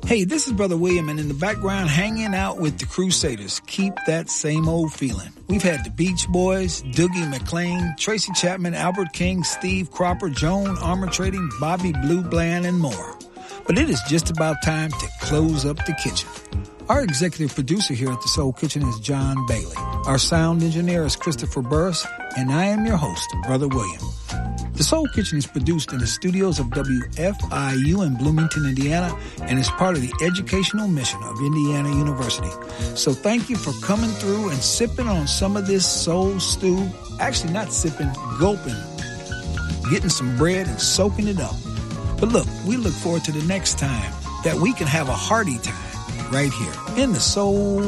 Hey, this is Brother William, and in the background, hanging out with the Crusaders. Keep that same old feeling. We've had the Beach Boys, Doogie McClain, Tracy Chapman, Albert King, Steve Cropper, Joan Armatrading, Bobby Blue Bland, and more. But it is just about time to close up the kitchen. Our executive producer here at the Soul Kitchen is John Bailey. Our sound engineer is Christopher Burris, and I am your host, Brother William. The Soul Kitchen is produced in the studios of WFIU in Bloomington, Indiana, and is part of the educational mission of Indiana University. So thank you for coming through and sipping on some of this soul stew. Actually, not sipping, gulping. Getting some bread and soaking it up. But look, we look forward to the next time that we can have a hearty time right here in the Soul